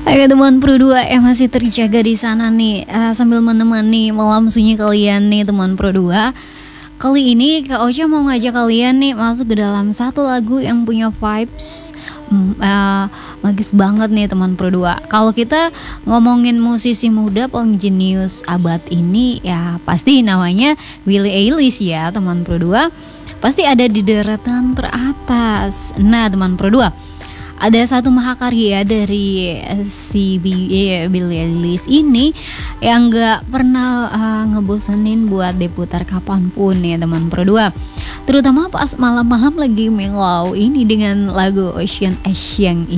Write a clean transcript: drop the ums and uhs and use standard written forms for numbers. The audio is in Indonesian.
Oke teman Pro 2 yang masih terjaga di sana nih, sambil menemani malam sunyi kalian nih teman Pro 2. Kali ini Kak Ocha mau ngajak kalian nih masuk ke dalam satu lagu yang punya vibes magis banget nih teman Pro 2. Kalau kita ngomongin musisi muda paling jenius abad ini ya pasti namanya Billie Eilish ya teman Pro 2. Pasti ada di deretan teratas. Nah teman Pro 2, ada satu mahakarya dari Billie Eilish ini yang gak pernah ngebosenin buat diputar kapanpun ya teman Pro 2. Terutama pas malam-malam lagi melau ini dengan lagu Ocean Asian ini.